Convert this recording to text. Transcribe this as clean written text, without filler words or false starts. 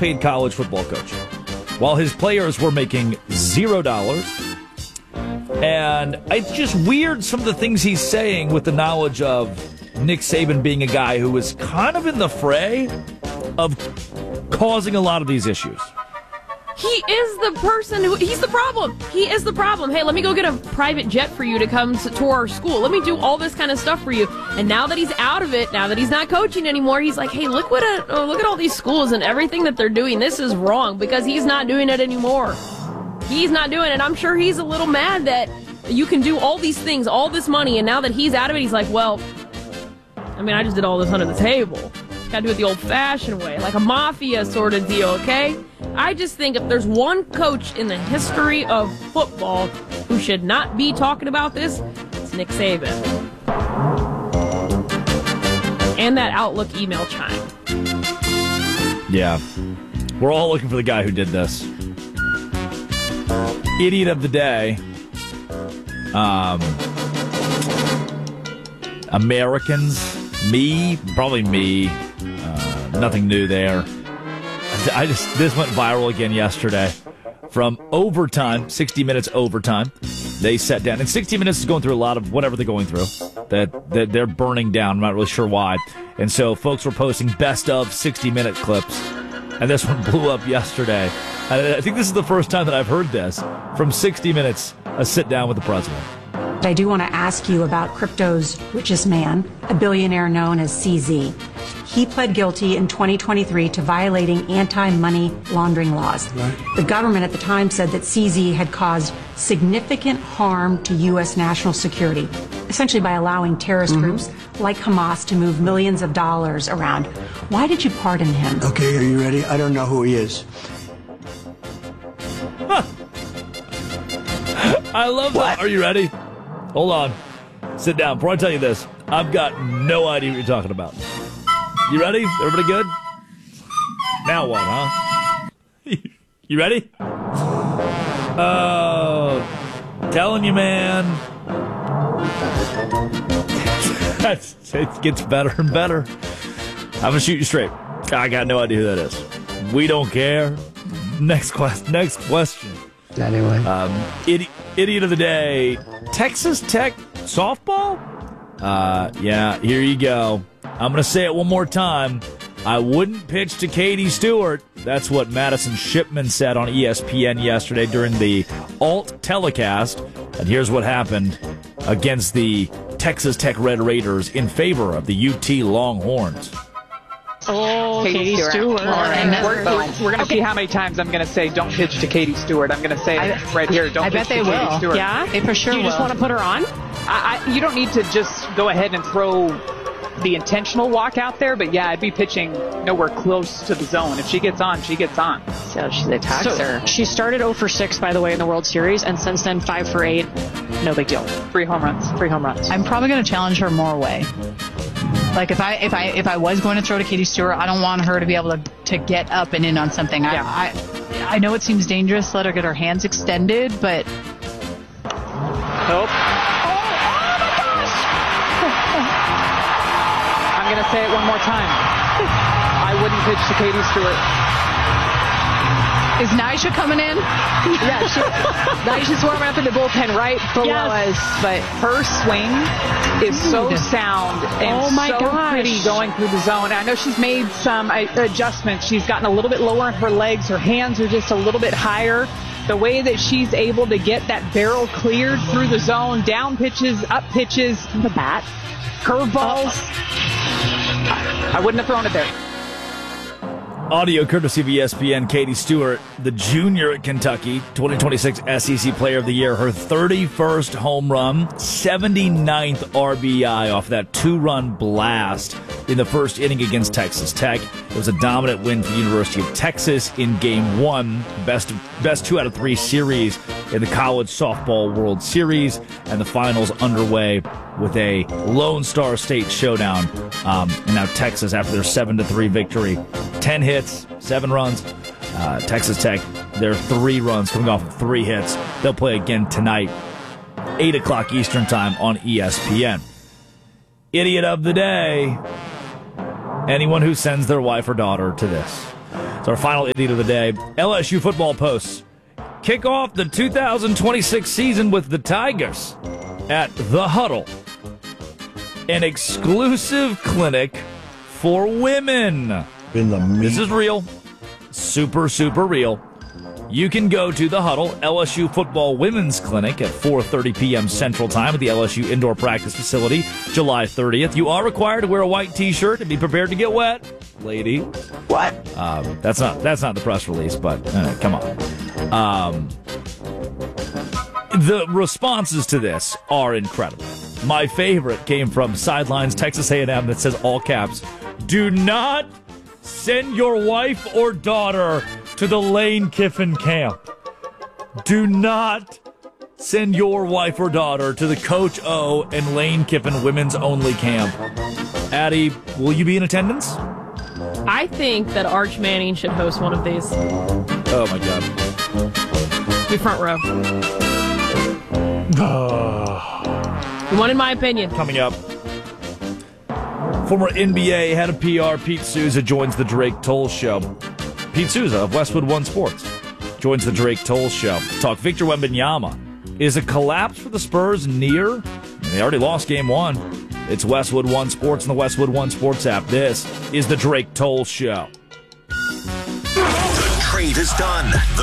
paid college football coach, while his players were making $0. And it's just weird, some of the things he's saying with the knowledge of Nick Saban being a guy who was kind of in the fray of causing a lot of these issues. He is the person he's the problem. He is the problem. Hey, let me go get a private jet for you to come to our school. Let me do all this kind of stuff for you. And now that he's out of it, now that he's not coaching anymore, he's like, hey, look at all these schools and everything that they're doing. This is wrong because he's not doing it anymore. He's not doing it. I'm sure he's a little mad that you can do all these things, all this money, and now that he's out of it, he's like, well, I mean, I just did all this under the table. Got to do it the old-fashioned way, like a mafia sort of deal, okay? I just think if there's one coach in the history of football who should not be talking about this, it's Nick Saban. And that Outlook email chime. Yeah. We're all looking for the guy who did this. Idiot of the day. Americans. Probably me. Nothing new there. This went viral again yesterday. From overtime, 60 Minutes overtime, they sat down. And 60 Minutes is going through a lot of whatever they're going through. That they're burning down. I'm not really sure why. And so folks were posting best of 60-minute clips. And this one blew up yesterday. I think this is the first time that I've heard this from 60 Minutes, a sit down with the president. I do want to ask you about crypto's richest man, a billionaire known as CZ. He pled guilty in 2023 to violating anti-money laundering laws. Right. The government at the time said that CZ had caused significant harm to U.S. national security, essentially by allowing terrorist groups like Hamas to move millions of dollars around. Why did you pardon him? Okay, are you ready? I don't know who he is. Huh. I love that. Are you ready? Hold on. Sit down. Before I tell you this, I've got no idea what you're talking about. You ready? Everybody good? Now what, huh? You ready? Telling you, man. It gets better and better. I'm going to shoot you straight. I got no idea who that is. We don't care. Next question. Anyway. Idiot of the day. Texas Tech softball? Yeah, here you go. I'm going to say it one more time. I wouldn't pitch to Katie Stewart. That's what Madison Shipman said on ESPN yesterday during the alt telecast. And here's what happened against the Texas Tech Red Raiders in favor of the UT Longhorns. Oh, Katie Stewart. We're going to see how many times I'm going to say don't pitch to Katie Stewart. I'm going to say it right here. Don't pitch to Katie Stewart. Yeah, they for sure. You just want to put her on? You don't need to just go ahead and throw the intentional walk out there, but yeah, I'd be pitching nowhere close to the zone. If she gets on, she gets on. So she's a taxer. She started 0 for 6, by the way, in the World Series, and since then 5 for 8. No big deal. 3 home runs. 3 home runs. I'm probably going to challenge her more away. Like if I was going to throw to Katie Stewart, I don't want her to be able to get up and in on something. Yeah. I know it seems dangerous to let her get her hands extended, but Nope. I'm going to say it one more time. I wouldn't pitch to Katie Stewart. is Nyjah coming in? Yeah, Nyjah's warming up in the bullpen right below us, but her swing is so sound and pretty going through the zone. I know she's made some adjustments. She's gotten a little bit lower in her legs. Her hands are just a little bit higher. The way that she's able to get that barrel cleared through the zone, down pitches, up pitches, the bat, curveballs. I wouldn't have thrown it there. Audio courtesy of ESPN. Katie Stewart, the junior at Kentucky, 2026 SEC Player of the Year. Her 31st home run, 79th RBI off that two-run blast in the first inning against Texas Tech. It was a dominant win for the University of Texas in Game 1. Best 2 out of 3 series in the College Softball World Series. And the finals underway with a Lone Star State showdown. And now Texas, after their 7-3 victory, 10 hits, 7 runs. Texas Tech, their 3 runs coming off of 3 hits. They'll play again tonight, 8 o'clock Eastern Time on ESPN. Idiot of the day. Anyone who sends their wife or daughter to this. It's our final idiot of the day. LSU football posts. Kick off the 2026 season with the Tigers at The Huddle, an exclusive clinic for women. This is real. Super, super real. You can go to The Huddle, LSU football women's clinic at 4:30 p.m. Central Time at the LSU indoor practice facility, July 30th. You are required to wear a white T-shirt and be prepared to get wet, lady. What? That's not the press release, but come on. The responses to this are incredible. My favorite came from Sidelines Texas A&M that says all caps, "Do not send your wife or daughter to the Lane Kiffin camp. Do not send your wife or daughter to the Coach O and Lane Kiffin women's only camp." Addie, will you be in attendance? I think that Arch Manning should host one of these. Oh, my God. Be front row. One in my opinion. Coming up. Former NBA head of PR Pete Souza joins the Drake Toll Show. Pete Souza of Westwood One Sports joins the Drake Toll Show. Talk Victor Wembanyama. Is a collapse for the Spurs near? They already lost game one. It's Westwood One Sports and the Westwood One Sports app. This is the Drake Toll Show. The trade is done.